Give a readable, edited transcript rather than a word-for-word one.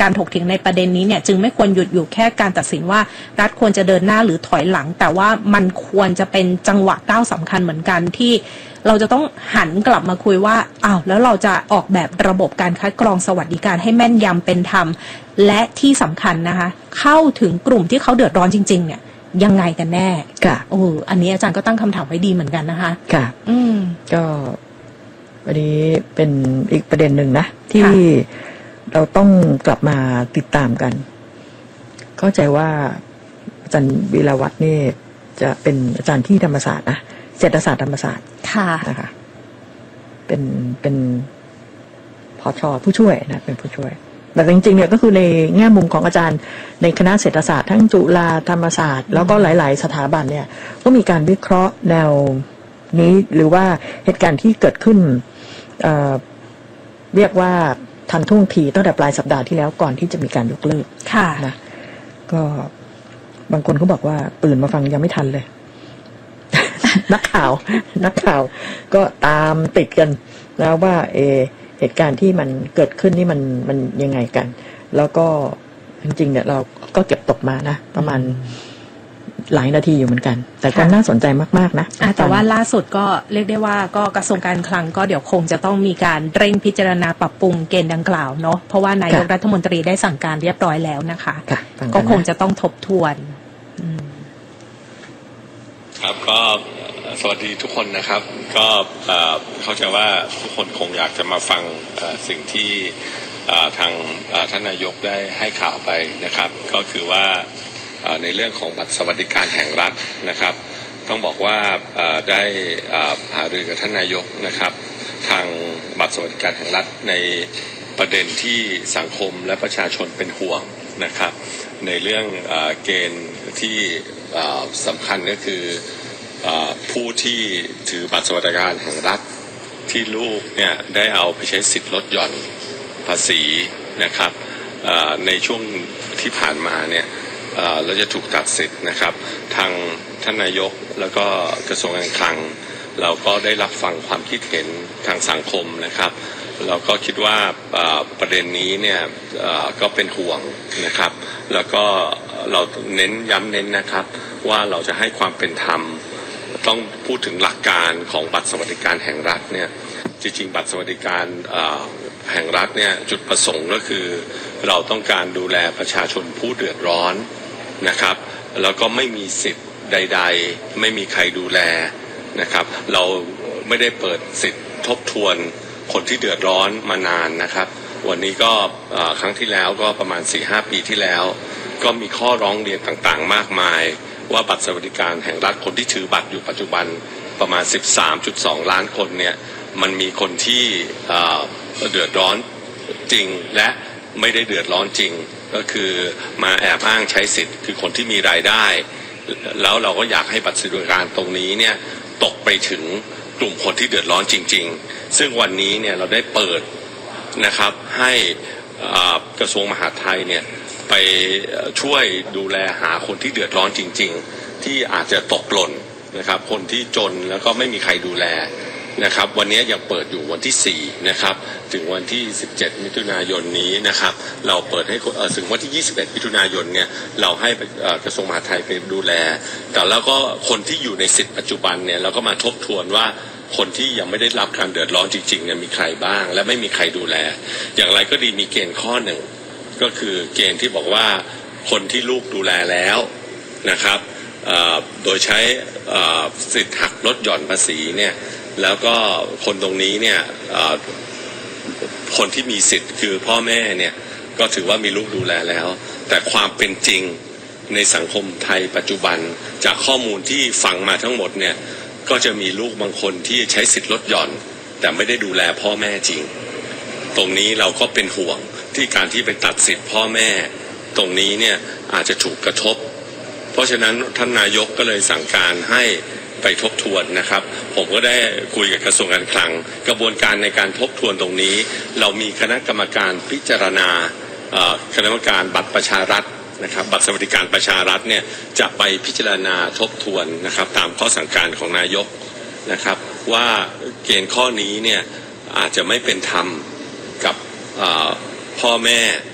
การถกเถียงในประเด็นนี้เนี่ยจึงไม่ควรหยุดอยู่แค่การตัดสินว่ารัฐควรจะเดินหน้าหรือถอยหลังแต่ว่ามันควรจะเป็นจังหวะก้าวสำคัญเหมือนกันที่เราจะต้องหันกลับมาคุยว่าแล้วเราจะออกแบบระบบการคัดกรองสวัสดิการให้แม่นยำเป็นธรรมและที่สำคัญนะคะเข้าถึงกลุ่มที่เขาเดือดร้อนจริงๆเนี่ยยังไงกันแน่ค่ะอันนี้อาจารย์ก็ตั้งคำถามไว้ดีเหมือนกันนะคะค่ะก็วันนี้เป็นอีกประเด็นหนึ่งนะที่เราต้องกลับมาติดตามกันเข้าใจว่าอาจารย์วีรวัฒน์นี่จะเป็นอาจารย์ที่ธรรมศาสตร์นะเศรษฐศาสตร์ธรรมศาสตร์ค่ะนะคะเป็นผช.ผู้ช่วยนะเป็นผู้ช่วยแต่จริงๆเนี่ยก็คือในแง่มุมของอาจารย์ในคณะเศรษฐศาสตร์ทั้งจุฬาธรรมศาสตร์แล้วก็หลายๆสถาบันเนี่ยก็มีการวิเคราะห์แนวนี้หรือว่าเหตุการณ์ที่เกิดขึ้นเรียกว่าทันท่วงทีตั้งแต่ปลายสัปดาห์ที่แล้วก่อนที่จะมีการยกเลิกนะก็บางคนเขาบอกว่าตื่นมาฟังยังไม่ทันเลย นักข่าวก็ตามติดกันแล้วว่าเหตุการณ์ที่มันเกิดขึ้นนี่มันยังไงกันแล้วก็จริงๆเนี่ยเราก็เก็บตกมานะประมาณหลายนาทีอยู่เหมือนกันแต่ก็น่าสนใจมากๆนะแต่ว่าล่าสุดก็เรียกได้ว่าก็กระทรวงการคลังก็เดี๋ยวคงจะต้องมีการเร่งพิจารณาปรับปรุงเกณฑ์ดังกล่าวเนาะเพราะว่านายกรัฐมนตรีได้สั่งการเรียบร้อยแล้วนะคะก็คงจะต้องทบทวนครับก็สวัสดีทุกคนนะครับก็เข้าใจว่าทุกคนคงอยากจะมาฟังสิ่งที่ทางท่านนายกได้ให้ข่าวไปนะครับก็คือว่าในเรื่องของบัตรสวัสดิการแห่งรัฐนะครับต้องบอกว่าได้หารือกับท่านนายกนะครับทางบัตรสวัสดิการแห่งรัฐในประเด็นที่สังคมและประชาชนเป็นห่วงนะครับในเรื่องเกณฑ์ที่สำคัญก็คือผู้ที่ถือบัตรสวัสดิการแห่งรัฐที่ลูกเนี่ยได้เอาไปใช้สิทธิ์ลดหย่อนภาษีนะครับในช่วงที่ผ่านมาเนี่ยเราจะถูกตัดสิทธิ์นะครับทางท่านนายกแล้วก็กระทรวงการคลังเราก็ได้รับฟังความคิดเห็นทางสังคมนะครับเราก็คิดว่าประเด็นนี้เนี่ยก็เป็นห่วงนะครับแล้วก็เราย้ำเน้นนะครับว่าเราจะให้ความเป็นธรรมต้องพูดถึงหลักการของบัตรสวัสดิการแห่งรัฐเนี่ยจริงๆบัตรสวัสดิการแห่งรัฐเนี่ยจุดประสงค์ก็คือเราต้องการดูแลประชาชนผู้เดือดร้อนนะครับแล้วก็ไม่มีสิทธิ์ใดๆไม่มีใครดูแลนะครับเราไม่ได้เปิดสิทธิ์ทบทวนคนที่เดือดร้อนมานานนะครับวันนี้ก็ครั้งที่แล้วก็ประมาณ 4-5 ปีที่แล้วก็มีข้อร้องเรียนต่างๆมากมายว่าบัตรสวัสดิการแห่งรัฐคนที่ถือบัตรอยู่ปัจจุบันประมาณ 13.2 ล้านคนเนี่ยมันมีคนที่เดือดร้อนจริงและไม่ได้เดือดร้อนจริงก็คือมาแอบอ้างใช้สิทธิ์คือคนที่มีรายได้แล้วเราก็อยากให้บัตรสวัสดิการตรงนี้เนี่ยตกไปถึงกลุ่มคนที่เดือดร้อนจริงๆซึ่งวันนี้เนี่ยเราได้เปิดนะครับให้กระทรวงมหาดไทยเนี่ยไปช่วยดูแลหาคนที่เดือดร้อนจริงๆที่อาจจะตกหล่นนะครับคนที่จนแล้วก็ไม่มีใครดูแลนะครับวันนี้ยังเปิดอยู่วันที่4นะครับถึงวันที่17มิถุนายนนี้นะครับเราเปิดให้ถึงวันที่21มิถุนายนเนี่ยเราให้กระทรวงมหาดไทยไปดูแลแต่แล้วก็คนที่อยู่ในสิทธิ์ปัจจุบันเนี่ยเราก็มาทบทวนว่าคนที่ยังไม่ได้รับการเดือดร้อนจริงๆเนี่ยมีใครบ้างและไม่มีใครดูแลอย่างไรก็ดีมีเกณฑ์ข้อหนึ่งก็คือเกณฑ์ที่บอกว่าคนที่ลูกดูแลแล้วนะครับโดยใช้สิทธิ์หักลดหย่อนภาษีเนี่ยแล้วก็คนตรงนี้เนี่ยคนที่มีสิทธิ์คือพ่อแม่เนี่ยก็ถือว่ามีลูกดูแลแล้วแต่ความเป็นจริงในสังคมไทยปัจจุบันจากข้อมูลที่ฟังมาทั้งหมดเนี่ยก็จะมีลูกบางคนที่ใช้สิทธิ์ลดหย่อนแต่ไม่ได้ดูแลพ่อแม่จริงตรงนี้เราก็เป็นห่วงที่การที่ไปตัดสิทธิ์พ่อแม่ตรงนี้เนี่ยอาจจะถูกกระทบเพราะฉะนั้นท่านนายกก็เลยสั่งการให้ไปทบทวนนะครับผมก็ได้คุยกับกระทรวงการคลังกระบวนการในการทบทวนตรงนี้เรามีคณะกรรมการพิจารณาคณะกรรมการบัตรประชารัฐนะครับบัตรสวัสดิการประชารัฐเนี่ยจะไปพิจารณาทบทวนนะครับตามข้อสั่งการของนายกนะครับว่าเกณฑ์ข้อนี้เนี่ยอาจจะไม่เป็นธรรมกับพ่อแม่